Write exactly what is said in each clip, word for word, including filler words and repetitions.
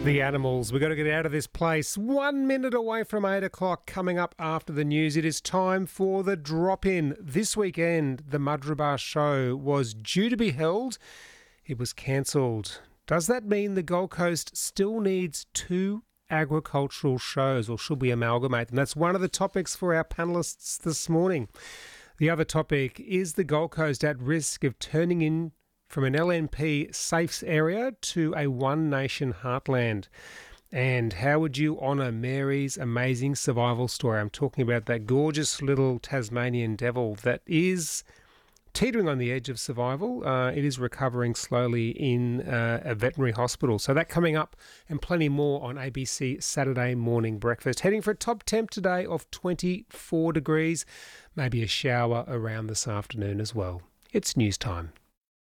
The Animals. We've got to get out of this place. One minute away from eight o'clock. Coming up after the news, it is time for the drop-in. This weekend, the Madrabar show was due to be held. It was cancelled. Does that mean the Gold Coast still needs two agricultural shows, or should we amalgamate them? That's one of the topics for our panellists this morning. The other topic is the Gold Coast at risk of turning in from an L N P safes area to a One Nation heartland. And how would you honour Mary's amazing survival story? I'm talking about that gorgeous little Tasmanian devil that is teetering on the edge of survival. Uh, it is recovering slowly in uh, a veterinary hospital. So that coming up and plenty more on A B C Saturday Morning Breakfast. Heading for a top temp today of twenty-four degrees. Maybe a shower around this afternoon as well. It's news time.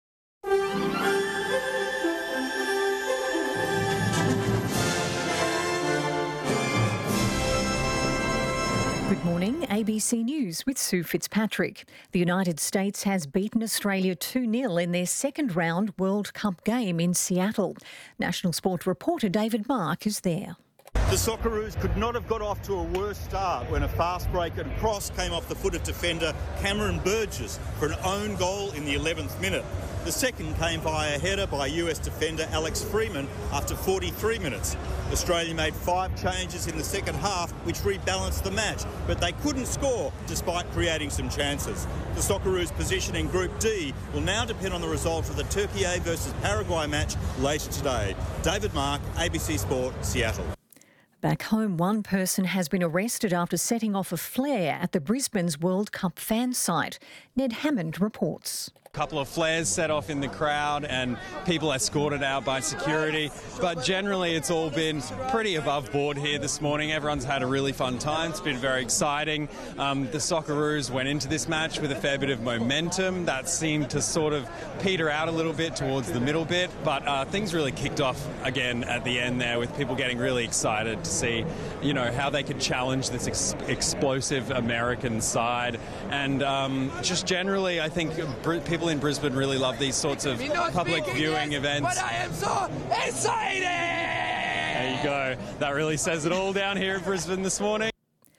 Good morning, A B C News with Sue Fitzpatrick. The United States has beaten Australia two nil in their second round World Cup game in Seattle. National Sport reporter David Mark is there. The Socceroos could not have got off to a worse start when a fast break and cross came off the foot of defender Cameron Burgess for an own goal in the eleventh minute. The second came via a header by U S defender Alex Freeman after forty-three minutes. Australia made five changes in the second half, which rebalanced the match, but they couldn't score despite creating some chances. The Socceroos' position in Group D will now depend on the result of the Turkey versus Paraguay match later today. David Mark, A B C Sport, Seattle. Back home, one person has been arrested after setting off a flare at the Brisbane's World Cup fan site. Ned Hammond reports. A couple of flares set off in the crowd and people escorted out by security, but generally it's all been pretty above board here this morning. Everyone's had a really fun time. It's been very exciting. Um, the Socceroos went into this match with a fair bit of momentum. That seemed to sort of peter out a little bit towards the middle bit, but uh, things really kicked off again at the end there, with people getting really excited to see, you know, how they could challenge this ex- explosive American side. And um, just generally, I think Br- people in Brisbane really love these sorts of public viewing events. But I am so excited! There you go. That really says it all down here in Brisbane this morning.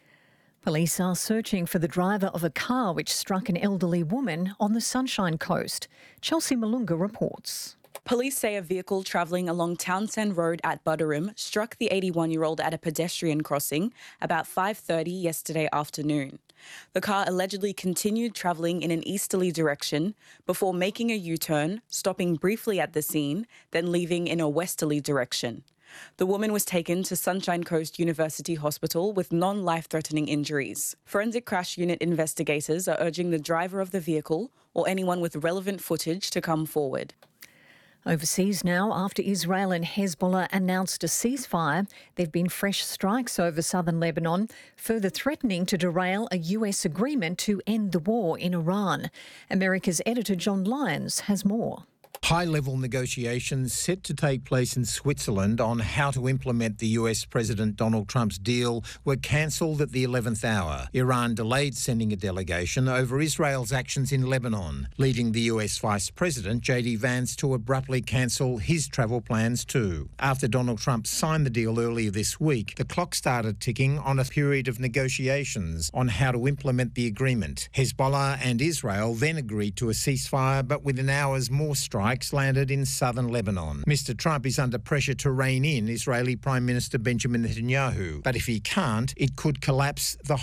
Police are searching for the driver of a car which struck an elderly woman on the Sunshine Coast. Chelsea Malunga reports. Police say a vehicle travelling along Townsend Road at Buderim struck the eighty-one-year-old at a pedestrian crossing about five thirty yesterday afternoon. The car allegedly continued travelling in an easterly direction before making a U-turn, stopping briefly at the scene, then leaving in a westerly direction. The woman was taken to Sunshine Coast University Hospital with non-life-threatening injuries. Forensic Crash Unit investigators are urging the driver of the vehicle or anyone with relevant footage to come forward. Overseas now, after Israel and Hezbollah announced a ceasefire, there have been fresh strikes over southern Lebanon, further threatening to derail a U S agreement to end the war in Iran. America's editor John Lyons has more. High-level negotiations set to take place in Switzerland on how to implement the U S President Donald Trump's deal were cancelled at the eleventh hour. Iran delayed sending a delegation over Israel's actions in Lebanon, leading the U S Vice President J D Vance to abruptly cancel his travel plans too. After Donald Trump signed the deal earlier this week, the clock started ticking on a period of negotiations on how to implement the agreement. Hezbollah and Israel then agreed to a ceasefire, but within hours more strikes landed in southern Lebanon. Mister Trump is under pressure to rein in Israeli Prime Minister Benjamin Netanyahu, but if he can't, it could collapse the